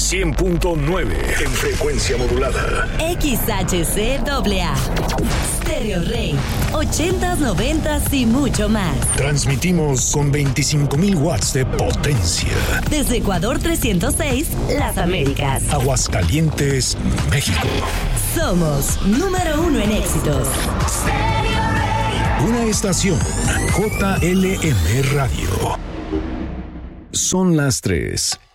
100.9 en frecuencia modulada. XHCAA. Stereo Rey. 80s, 90s y mucho más. Transmitimos con 25,000 watts de potencia. Desde Ecuador 306, Las Américas. Aguascalientes, México. Somos número 1 en éxitos. Una estación JLM Radio. Son las 3.